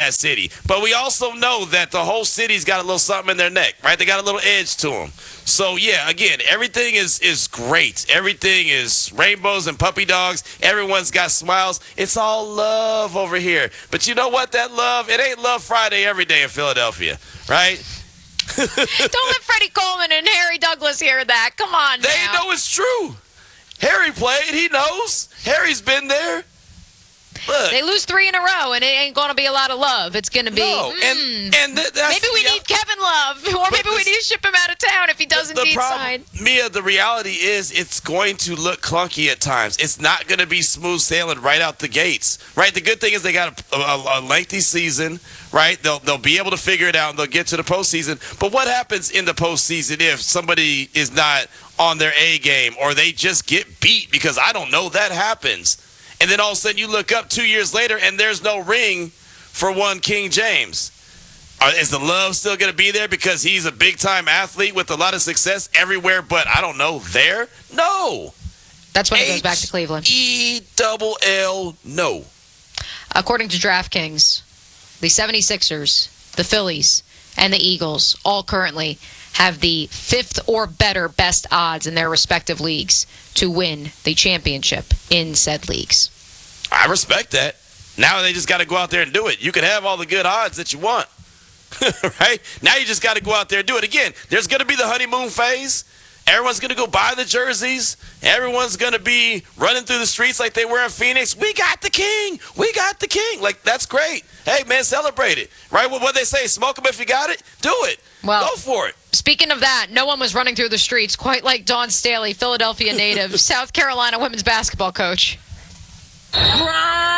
that city. But we also know that the whole city's got a little something in their neck, right? They got a little edge to them. So, yeah, again, everything is great. Everything is rainbows and puppy dogs. Everyone's got smiles. It's all love over here. But you know what? That love, it ain't Love Friday every day in Philadelphia, right? Don't let Freddie Coleman and Harry Douglas hear that. Come on now. They know it's true. Harry played. He knows. Harry's been there. Look, they lose 3 in a row, and it ain't going to be a lot of love. It's going to be, that's, maybe we need Kevin Love, or maybe we need to ship him out of town if he doesn't sign. Mia, the reality is it's going to look clunky at times. It's not going to be smooth sailing right out the gates, right? The good thing is they got a lengthy season, right? They'll be able to figure it out, and they'll get to the postseason. But what happens in the postseason if somebody is not on their A game or they just get beat? Because I don't know, that happens. And then all of a sudden you look up 2 years later and there's no ring for one King James. Is the love still going to be there because he's a big-time athlete with a lot of success everywhere but, I don't know, there? No. That's when he goes back to Cleveland. H-E-double-L, no. According to DraftKings, the 76ers, the Phillies, and the Eagles all currently have the 5th or better best odds in their respective leagues to win the championship in said leagues. I respect that. Now they just got to go out there and do it. You can have all the good odds that you want, right? Now you just got to go out there and do it. Again, there's going to be the honeymoon phase. Everyone's going to go buy the jerseys. Everyone's going to be running through the streets like they were in Phoenix. We got the king. We got the king. Like, that's great. Hey, man, celebrate it. Right? What they say, smoke them if you got it. Do it. Well, go for it. Speaking of that, no one was running through the streets quite like Dawn Staley, Philadelphia native, South Carolina women's basketball coach. Run!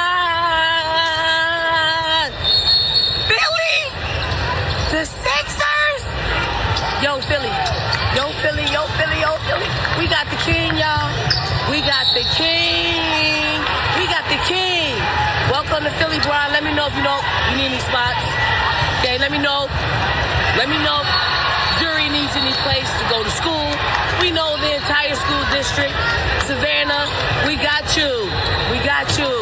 Philly! The Sixers! Yo, Philly. Yo, Philly. Yo, Philly. Yo, Philly. We got the king, y'all. We got the king. We got the king. Welcome to Philly, Brian. Let me know if you need any spots. Okay, let me know. Let me know if Zuri needs any place to go to school. We know the entire school district. Savannah, we got you. We got you.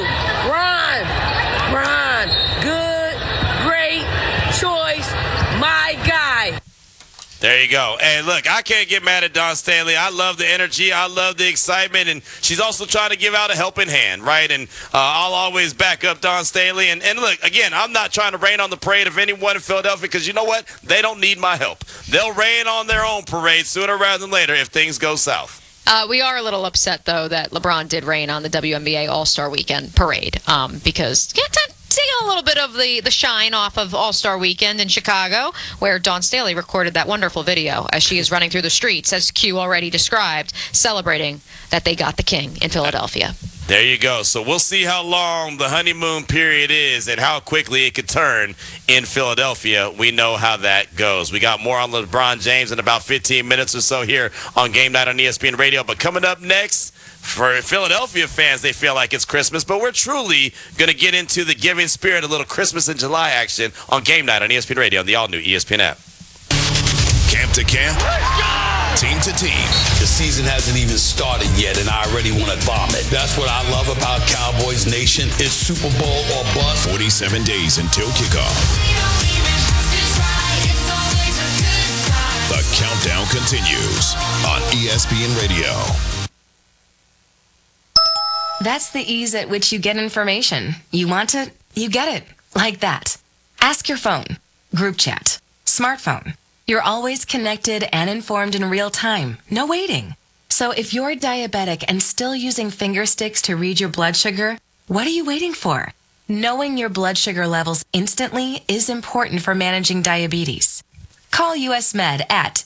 Ron. Good, great choice. My guy. There you go. Hey, look, I can't get mad at Dawn Staley. I love the energy. I love the excitement. And she's also trying to give out a helping hand, right? And I'll always back up Dawn Staley. And look, again, I'm not trying to rain on the parade of anyone in Philadelphia because you know what? They don't need my help. They'll rain on their own parade sooner rather than later if things go south. We are a little upset, though, that LeBron did rain on the WNBA All-Star Weekend parade because taking a little bit of the shine off of All-Star Weekend in Chicago, where Dawn Staley recorded that wonderful video as she is running through the streets, as Q already described, celebrating that they got the king in Philadelphia. There you go. So we'll see how long the honeymoon period is and how quickly it could turn in Philadelphia. We know how that goes. We got more on LeBron James in about 15 minutes or so here on Game Night on ESPN Radio. But coming up next, for Philadelphia fans, they feel like it's Christmas, but we're truly going to get into the giving spirit, a little Christmas in July action on Game Night on ESPN Radio on the all-new ESPN app. Camp to camp. Team to team. The season hasn't even started yet, and I already want to vomit. That's what I love about Cowboys Nation. It's Super Bowl or bust. 47 days until kickoff. The countdown continues on ESPN Radio. That's the ease at which you get information. You want it, you get it. Like that. Ask your phone. Group chat. Smartphone. You're always connected and informed in real time. No waiting. So if you're diabetic and still using finger sticks to read your blood sugar, what are you waiting for? Knowing your blood sugar levels instantly is important for managing diabetes. Call US Med at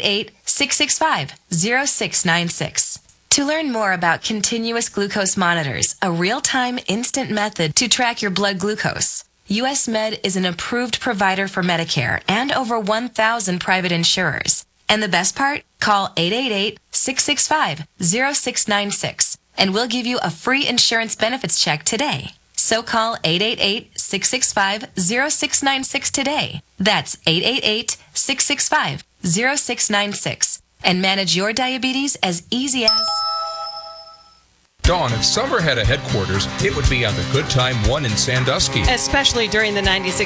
888-665-0696. To learn more about continuous glucose monitors, a real-time instant method to track your blood glucose, US Med is an approved provider for Medicare and over 1,000 private insurers. And the best part? Call 888-665-0696 and we'll give you a free insurance benefits check today. So call 888-665-0696 today. That's 888-665-0696 and manage your diabetes as easy as... Dawn, if summer had a headquarters, it would be on the Good Time One in Sandusky. Especially during the 96